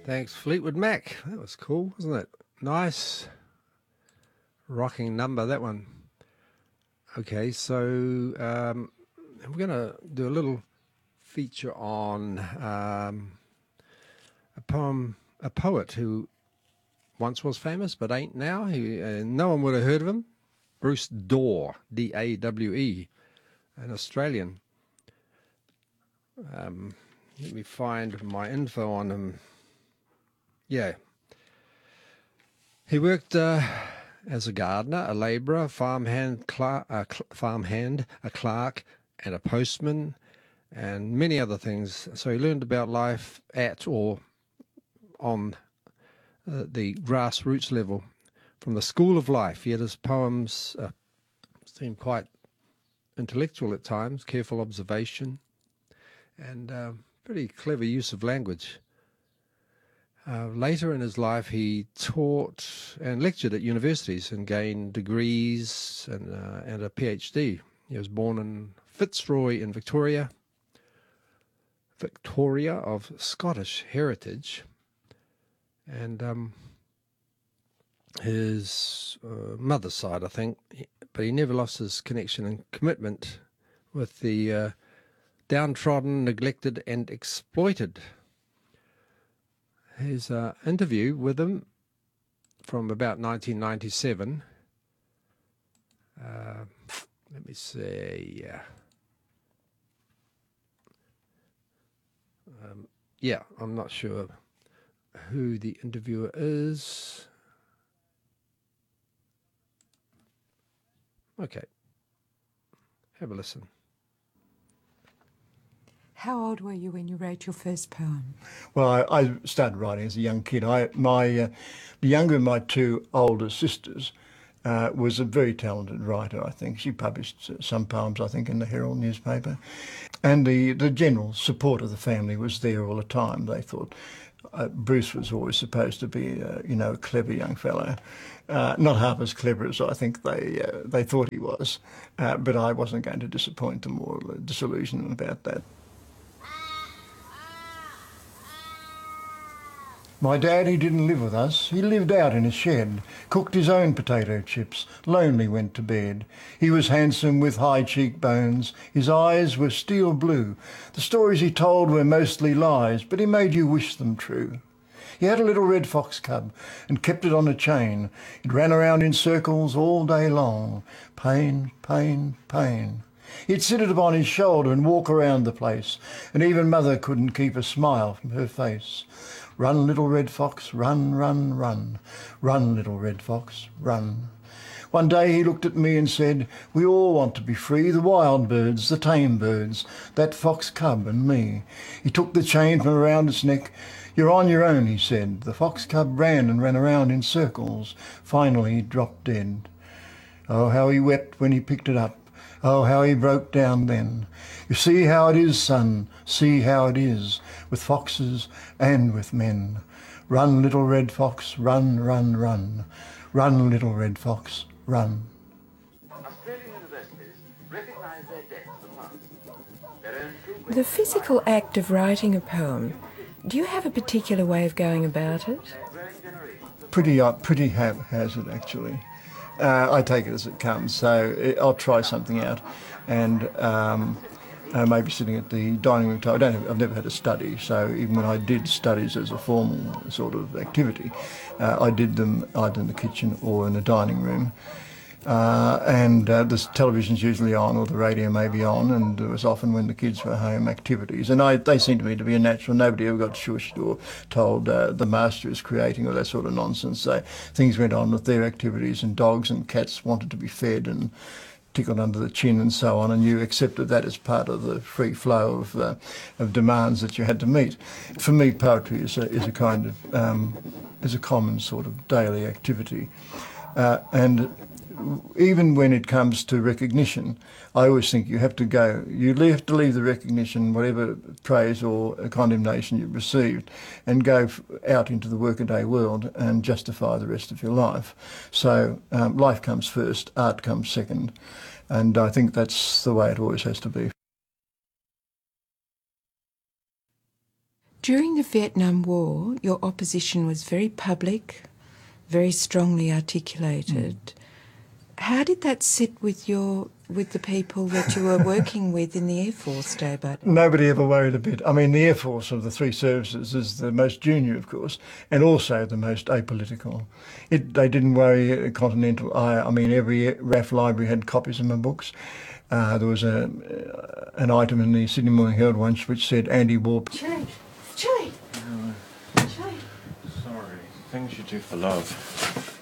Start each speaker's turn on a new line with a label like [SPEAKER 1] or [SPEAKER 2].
[SPEAKER 1] Thanks, Fleetwood Mac. That was cool, wasn't it? Nice rocking number, that one. Okay, so we're going to do a little feature on a poet who once was famous but ain't now. No one would have heard of him. Bruce Dawe, D-A-W-E, an Australian. Let me find my info on him. Yeah. He worked as a gardener, a labourer, a farmhand, a clerk, and a postman, and many other things. So he learned about life at or on the grassroots level, from the school of life. Yet his poems seem quite intellectual at times, careful observation, and pretty clever use of language. Later in his life, he taught and lectured at universities and gained degrees and a PhD. He was born in Fitzroy in Victoria of Scottish heritage, and his mother's side, I think, but he never lost his connection and commitment with the downtrodden, neglected, and exploited. Here's an interview with him from about 1997. Let me see. I'm not sure who the interviewer is. Okay. Have a listen.
[SPEAKER 2] How old were you when you wrote your first poem?
[SPEAKER 3] Well, I started writing as a young kid. The younger of my two older sisters was a very talented writer, I think. She published some poems, I think, in the Herald newspaper. And the general support of the family was there all the time. They thought Bruce was always supposed to be, a clever young fellow. Not half as clever as I think they thought he was. But I wasn't going to disappoint them or disillusion them about that. My dad, he didn't live with us. He lived out in a shed, cooked his own potato chips, lonely went to bed. He was handsome with high cheekbones. His eyes were steel blue. The stories he told were mostly lies, but he made you wish them true. He had a little red fox cub and kept it on a chain. It ran around in circles all day long. Pain, pain, pain. He'd sit it upon his shoulder and walk around the place, and even Mother couldn't keep a smile from her face. Run, little red fox, run, run, run. Run, little red fox, run. One day he looked at me and said, we all want to be free, the wild birds, the tame birds, that fox cub and me. He took the chain from around its neck. You're on your own, he said. The fox cub ran and ran around in circles. Finally he dropped dead. Oh, how he wept when he picked it up. Oh, how he broke down then. You see how it is, son, see how it is, with foxes and with men. Run, little red fox, run, run, run. Run, little red fox, run.
[SPEAKER 4] Australian universities recognise their debt to the past. Their own true
[SPEAKER 2] The physical act of writing a poem, do you have a particular way of going about it?
[SPEAKER 3] Pretty haphazard, actually. I take it as it comes, so I'll try something out, and maybe sitting at the dining room table. I've never had a study, so even when I did studies as a formal sort of activity, I did them either in the kitchen or in the dining room. The television's usually on, or the radio may be on, and it was often when the kids were home activities. And they seemed to me to be a natural. Nobody ever got shushed or told the master is creating or that sort of nonsense. So things went on with their activities, and dogs and cats wanted to be fed and tickled under the chin and so on, and you accepted that as part of the free flow of demands that you had to meet. For me, poetry is a kind of is a common sort of daily activity, and even when it comes to recognition, I always think you have to leave the recognition, whatever praise or condemnation you've received, and go out into the workaday world and justify the rest of your life. So life comes first, art comes second, and I think that's the way it always has to be.
[SPEAKER 2] During the Vietnam War, your opposition was very public, very strongly articulated. How did that sit with the people that you were working with in the Air Force, David?
[SPEAKER 3] Nobody ever worried a bit. I mean, the Air Force of the three services is the most junior, of course, and also the most apolitical. They didn't worry Continental. I mean, every RAF library had copies of my books. There was an item in the Sydney Morning Herald once which said anti-war.
[SPEAKER 2] Chili.
[SPEAKER 5] Sorry. Things you do for love.